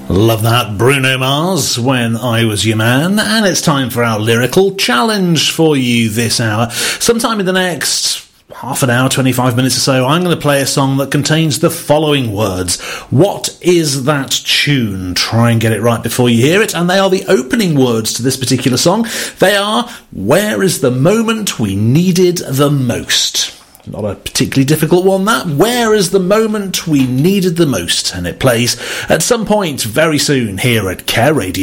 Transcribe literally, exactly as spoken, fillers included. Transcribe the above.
Love that, Bruno Mars, When I Was Your Man. And it's time for our lyrical challenge for you this hour. Sometime in the next half an hour, twenty-five minutes or so, I'm going to play a song that contains the following words. What is that tune? Try and get it right before you hear it. And they are the opening words to this particular song. They are, where is the moment we needed the most? Not a particularly difficult one, that. Where is the moment we needed the most? And it plays at some point very soon here at Care Radio.